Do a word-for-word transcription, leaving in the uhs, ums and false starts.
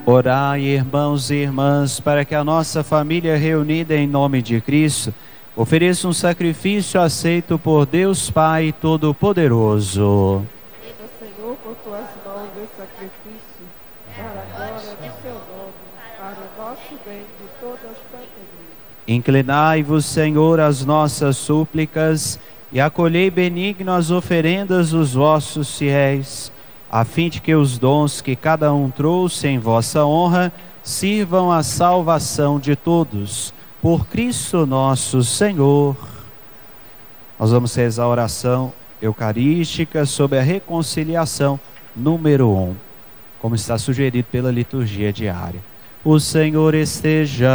Orai, irmãos e irmãs, para que a nossa família reunida em nome de Cristo ofereça um sacrifício aceito por Deus Pai Todo-Poderoso. Receba, Senhor, por tuas mãos esse sacrifício, para a glória do seu nome, para o nosso bem de toda a Santa Igreja. Inclinai-vos, Senhor, às nossas súplicas e acolhei benigno as oferendas dos vossos fiéis, a fim de que os dons que cada um trouxe em vossa honra sirvam à salvação de todos. Por Cristo nosso Senhor. Nós vamos rezar a oração eucarística sobre a reconciliação número um, como está sugerido pela liturgia diária. O Senhor esteja